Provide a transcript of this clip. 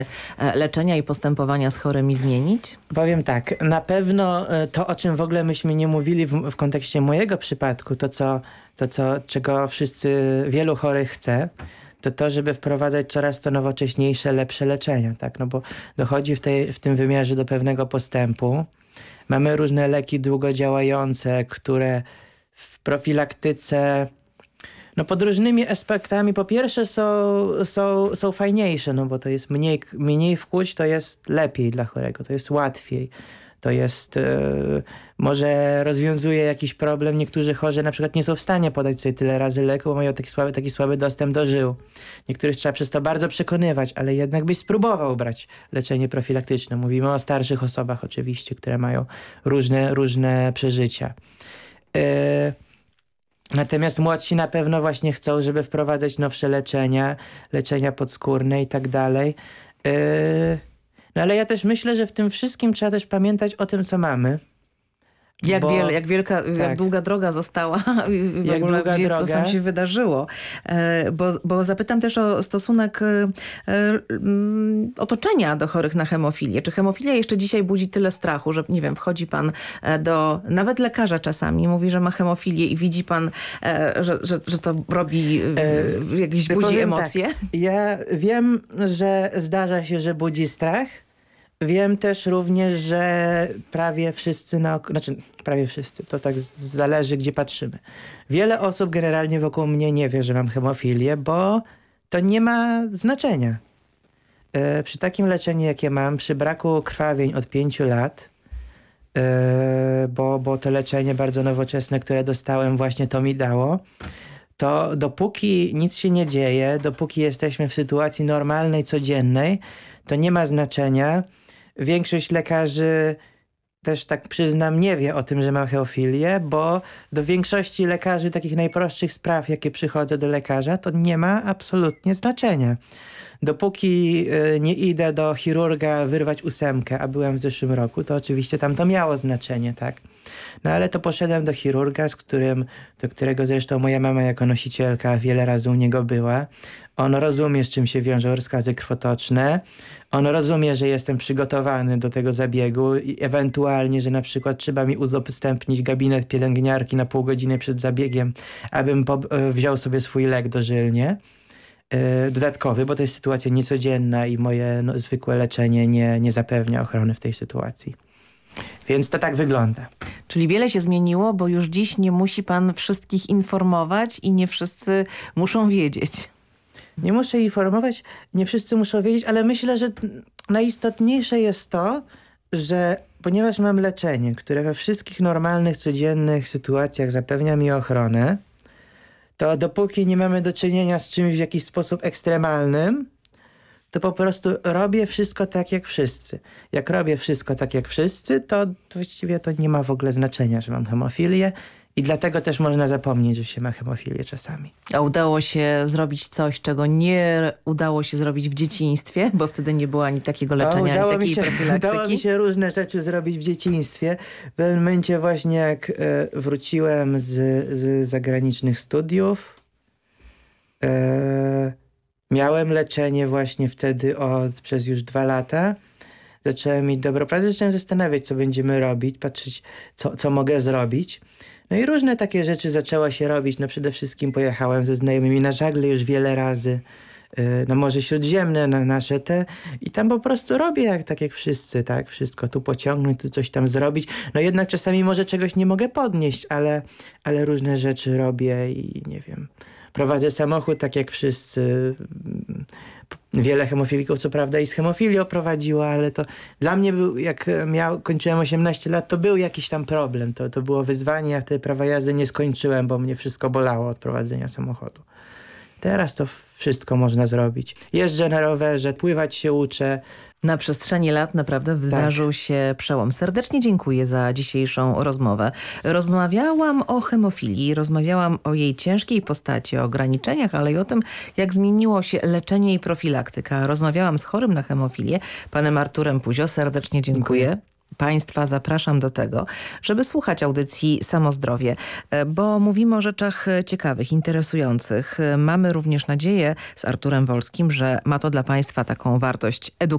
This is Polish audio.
leczenia i postępowania z chorymi zmienić? Powiem tak, na pewno to, o czym w ogóle myśmy nie mówili w kontekście mojego przypadku, czego wielu chorych chce, to żeby wprowadzać coraz to nowocześniejsze, lepsze leczenia, tak? No bo dochodzi w tym wymiarze do pewnego postępu. Mamy różne leki długodziałające, które w profilaktyce pod różnymi aspektami po pierwsze są fajniejsze, no bo to jest mniej wkłuć, to jest lepiej dla chorego, to jest łatwiej. To jest, może rozwiązuje jakiś problem. Niektórzy chorzy na przykład nie są w stanie podać sobie tyle razy leku, bo mają taki słaby dostęp do żył. Niektórych trzeba przez to bardzo przekonywać, ale jednak byś spróbował brać leczenie profilaktyczne. Mówimy o starszych osobach oczywiście, które mają różne przeżycia. Natomiast młodsi na pewno właśnie chcą, żeby wprowadzać nowsze leczenia podskórne i tak dalej. No ale ja też myślę, że w tym wszystkim trzeba też pamiętać o tym, co mamy. Jak długa droga została w ogóle, gdzie to sam się wydarzyło. Bo zapytam też o stosunek otoczenia do chorych na hemofilię. Czy hemofilia jeszcze dzisiaj budzi tyle strachu, że nie wiem, wchodzi pan do nawet lekarza czasami, mówi, że ma hemofilię i widzi pan, że to robi jakieś budzi emocje? Tak, ja wiem, że zdarza się, że budzi strach. Wiem też również, że prawie wszyscy, to tak zależy, gdzie patrzymy. Wiele osób generalnie wokół mnie nie wie, że mam hemofilię, bo to nie ma znaczenia. Przy takim leczeniu, jakie mam, przy braku krwawień od 5 lat, bo to leczenie bardzo nowoczesne, które dostałem, właśnie to mi dało, to dopóki nic się nie dzieje, dopóki jesteśmy w sytuacji normalnej, codziennej, to nie ma znaczenia. Większość lekarzy, też tak przyznam, nie wie o tym, że mam hemofilię, bo do większości lekarzy takich najprostszych spraw, jakie przychodzę do lekarza, to nie ma absolutnie znaczenia. Dopóki nie idę do chirurga wyrwać 8, a byłem w zeszłym roku, to oczywiście tam to miało znaczenie, tak? No ale to poszedłem do chirurga, do którego zresztą moja mama jako nosicielka wiele razy u niego była. On rozumie, z czym się wiążą rozkazy krwotoczne. On rozumie, że jestem przygotowany do tego zabiegu i ewentualnie, że na przykład trzeba mi udostępnić gabinet pielęgniarki na pół godziny przed zabiegiem, abym wziął sobie swój lek dożylnie. Dodatkowy, bo to jest sytuacja niecodzienna i moje zwykłe leczenie nie zapewnia ochrony w tej sytuacji. Więc to tak wygląda. Czyli wiele się zmieniło, bo już dziś nie musi pan wszystkich informować i nie wszyscy muszą wiedzieć. Nie muszę informować, nie wszyscy muszą wiedzieć, ale myślę, że najistotniejsze jest to, że ponieważ mam leczenie, które we wszystkich normalnych, codziennych sytuacjach zapewnia mi ochronę, to dopóki nie mamy do czynienia z czymś w jakiś sposób ekstremalnym, to po prostu robię wszystko tak jak wszyscy. Jak robię wszystko tak jak wszyscy, to właściwie to nie ma w ogóle znaczenia, że mam hemofilię i dlatego też można zapomnieć, że się ma hemofilię czasami. A udało się zrobić coś, czego nie udało się zrobić w dzieciństwie, bo wtedy nie było ani takiego leczenia, ani takiej profilaktyki? Udało mi się różne rzeczy zrobić w dzieciństwie. W pewnym momencie właśnie jak wróciłem z zagranicznych studiów, miałem leczenie właśnie wtedy przez już 2 lata. Zacząłem mieć dobrą pracę, zacząłem zastanawiać, co będziemy robić, patrzeć, co mogę zrobić. No i różne takie rzeczy zaczęło się robić. No przede wszystkim pojechałem ze znajomymi na żagle już wiele razy, na Morze Śródziemne, na nasze i tam po prostu robię tak jak wszyscy, tak? Wszystko tu pociągnąć, tu coś tam zrobić. No jednak czasami może czegoś nie mogę podnieść, ale różne rzeczy robię i nie wiem. Prowadzę samochód tak jak wszyscy. Wiele hemofilików co prawda i z hemofilią prowadziło, ale to dla mnie był, jak kończyłem 18 lat, to był jakiś tam problem. To było wyzwanie, ja wtedy prawa jazdy nie skończyłem, bo mnie wszystko bolało od prowadzenia samochodu. Teraz to wszystko można zrobić. Jeżdżę na rowerze, pływać się uczę. Na przestrzeni lat naprawdę wydarzył się przełom. Serdecznie dziękuję za dzisiejszą rozmowę. Rozmawiałam o hemofilii, rozmawiałam o jej ciężkiej postaci, o ograniczeniach, ale i o tym, jak zmieniło się leczenie i profilaktyka. Rozmawiałam z chorym na hemofilię, panem Arturem Puzio. Serdecznie dziękuję. Państwa zapraszam do tego, żeby słuchać audycji Samozdrowie, bo mówimy o rzeczach ciekawych, interesujących. Mamy również nadzieję z Arturem Wolskim, że ma to dla Państwa taką wartość edukacyjną.